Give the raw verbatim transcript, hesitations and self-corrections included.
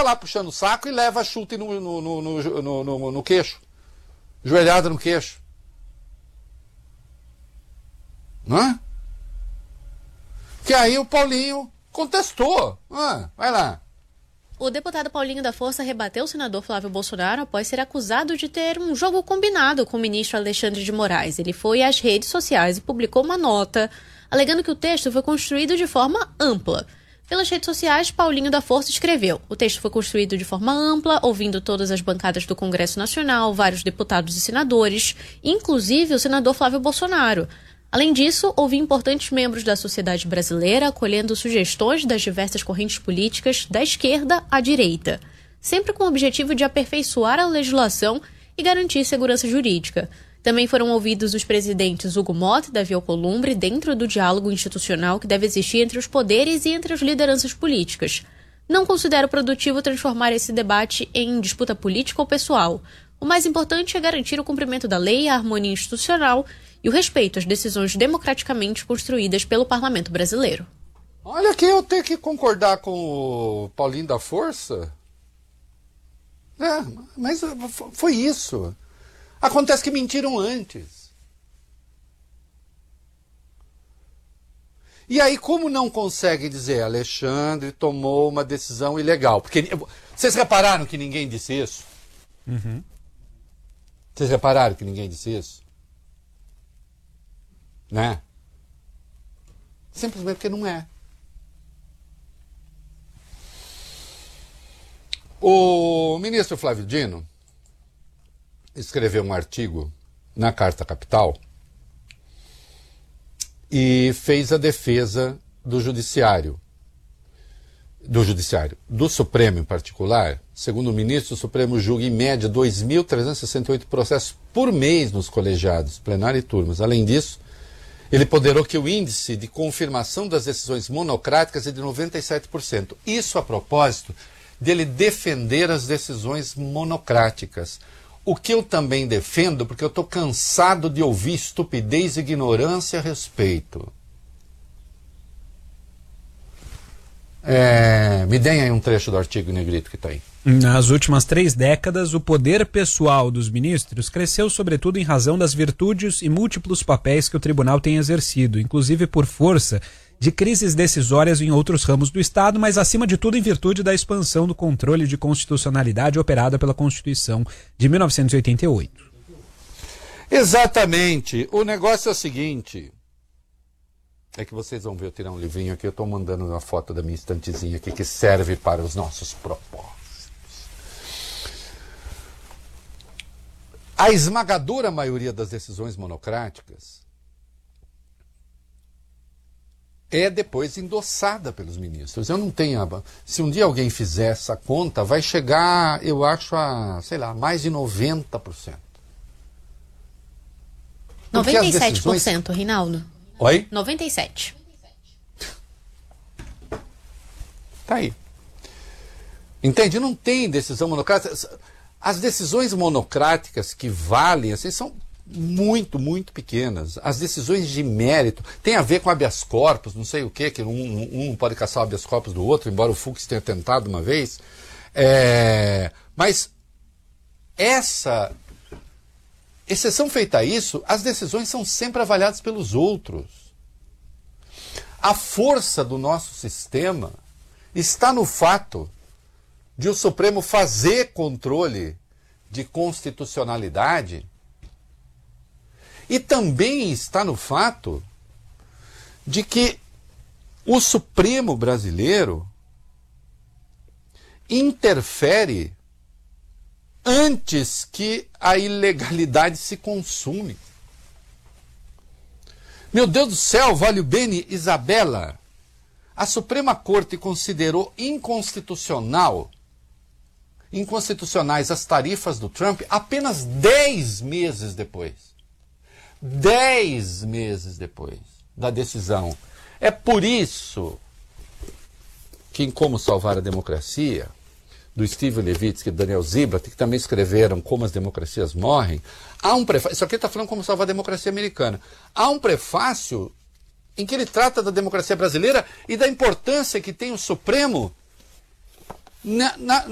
lá puxando o saco e leva chute no, no, no, no, no, no, no queixo. Joelhada no queixo. Não é? Que aí o Paulinho contestou. Ah, vai lá. O deputado Paulinho da Força rebateu o senador Flávio Bolsonaro após ser acusado de ter um jogo combinado com o ministro Alexandre de Moraes. Ele foi às redes sociais e publicou uma nota, alegando que o texto foi construído de forma ampla. Pelas redes sociais, Paulinho da Força escreveu: o texto foi construído de forma ampla, ouvindo todas as bancadas do Congresso Nacional, vários deputados e senadores, inclusive o senador Flávio Bolsonaro. Além disso, ouvi importantes membros da sociedade brasileira acolhendo sugestões das diversas correntes políticas, da esquerda à direita, sempre com o objetivo de aperfeiçoar a legislação e garantir segurança jurídica. Também foram ouvidos os presidentes Hugo Motta e Davi Alcolumbre dentro do diálogo institucional que deve existir entre os poderes e entre as lideranças políticas. Não considero produtivo transformar esse debate em disputa política ou pessoal. O mais importante é garantir o cumprimento da lei, a harmonia institucional e o respeito às decisões democraticamente construídas pelo parlamento brasileiro. Olha que eu tenho que concordar com o Paulinho da Força. É, mas foi isso. Acontece que mentiram antes. E aí, como não consegue dizer Alexandre tomou uma decisão ilegal? Porque vocês repararam que ninguém disse isso? Uhum. Vocês repararam que ninguém disse isso? Né? Simplesmente porque não é. O ministro Flávio Dino escreveu um artigo na Carta Capital e fez a defesa do judiciário, do judiciário, do Supremo em particular. Segundo o ministro, o Supremo julga em média dois mil trezentos e sessenta e oito processos por mês nos colegiados, plenário e turmas. Além disso, ele ponderou que o índice de confirmação das decisões monocráticas é de noventa e sete por cento. Isso a propósito dele defender as decisões monocráticas. O que eu também defendo, porque eu estou cansado de ouvir estupidez e ignorância a respeito. É, me deem aí um trecho do artigo negrito que está aí. Nas últimas três décadas, o poder pessoal dos ministros cresceu sobretudo em razão das virtudes e múltiplos papéis que o tribunal tem exercido, inclusive por força de crises decisórias em outros ramos do Estado, mas acima de tudo em virtude da expansão do controle de constitucionalidade operada pela Constituição de mil novecentos e oitenta e oito. Exatamente. O negócio é o seguinte... É que vocês vão ver eu tirar um livrinho aqui, eu estou mandando uma foto da minha estantezinha aqui que serve para os nossos propósitos. A esmagadora maioria das decisões monocráticas é depois endossada pelos ministros. Eu não tenho... Se um dia alguém fizer essa conta, vai chegar, eu acho, a, sei lá, mais de noventa por cento. noventa e sete por cento, decisões... Rinaldo. Oi? noventa e sete. Tá aí. Entende? Não tem decisão monocrática. As decisões monocráticas que valem assim, são muito, muito pequenas. As decisões de mérito têm a ver com habeas corpus, não sei o quê, que um, um pode caçar o habeas corpus do outro, embora o Fux tenha tentado uma vez. É, mas essa... exceção feita a isso, as decisões são sempre avaliadas pelos outros. A força do nosso sistema está no fato de o Supremo fazer controle de constitucionalidade e também está no fato de que o Supremo brasileiro interfere antes que a ilegalidade se consume. Meu Deus do céu, valeu bene Isabela. A Suprema Corte considerou inconstitucional, inconstitucionais as tarifas do Trump apenas dez meses depois. Dez meses depois da decisão. É por isso que em Como Salvar a Democracia, do Steve Levitsky e do Daniel Ziblatt, que também escreveram Como as Democracias Morrem, há um prefácio, isso aqui está falando Como Salvar a Democracia Americana, há um prefácio em que ele trata da democracia brasileira e da importância que tem o Supremo na, na,